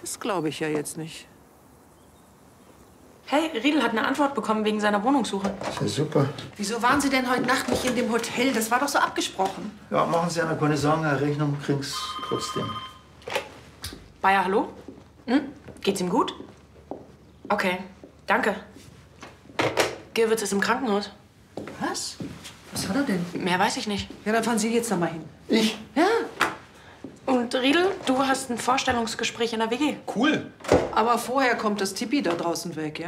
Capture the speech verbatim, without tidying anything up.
Das glaube ich ja jetzt nicht. Hey, Riedel hat eine Antwort bekommen wegen seiner Wohnungssuche. Ist ja super. Wieso waren Sie denn heute Nacht nicht in dem Hotel? Das war doch so abgesprochen. Ja, machen Sie einer keine Sorgen, eine Rechnung kriegen's trotzdem. Bayer, hallo? Hm? Geht's ihm gut? Okay, danke. Gewitz ist im Krankenhaus. Was? Was hat er denn? Mehr weiß ich nicht. Ja, dann fahren Sie jetzt noch mal hin. Ich? Ja, Und Riedel, du hast ein Vorstellungsgespräch in der W G. Cool. aber vorher kommt das Tipi da draußen weg, ja?